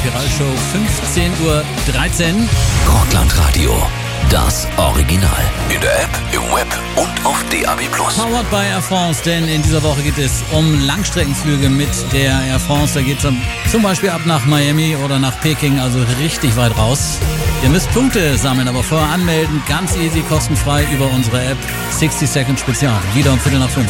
Rock'n'Roll Show, 15:13 Uhr. Rockland-Radio, das Original. In der App, im Web und auf DAB+. Powered by Air France, denn in dieser Woche geht es um Langstreckenflüge mit der Air France. Da geht es zum Beispiel ab nach Miami oder nach Peking, also richtig weit raus. Ihr müsst Punkte sammeln, aber vorher anmelden, ganz easy, kostenfrei über unsere App. 60 Second Spezial, wieder um 4:45.